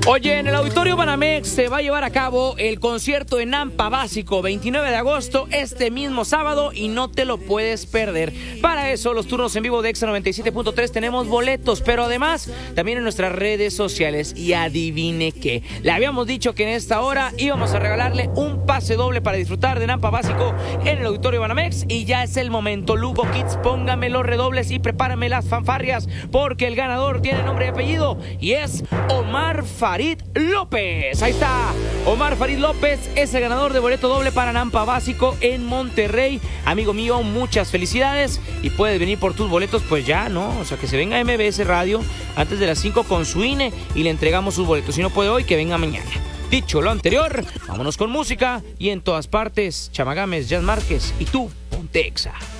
Oye, en el Auditorio Banamex se va a llevar a cabo el concierto de Nampa Básico, 29 de agosto, este mismo sábado, y no te lo puedes perder. Para eso, los turnos en vivo de Exa 97.3 tenemos boletos, pero además también en nuestras redes sociales. Y adivine qué, le habíamos dicho que en esta hora íbamos a regalarle un pase doble para disfrutar de Nampa Básico en el Auditorio Banamex, y ya es el momento. Lugo Kids, póngame los redobles y prepárame las fanfarrias, porque el ganador tiene nombre y apellido y es Omar Farid López. Ahí está, Omar Farid López es el ganador de boleto doble para Nampa Básico en Monterrey. Amigo mío, muchas felicidades, y puedes venir por tus boletos pues ya, ¿no? O sea, que se venga a MBS Radio antes de las 5 con su INE y le entregamos sus boletos. Si no puede hoy, que venga mañana. Dicho lo anterior, vámonos con música, y en todas partes, Chamagames, Jazz Márquez y tú, ponte Exa.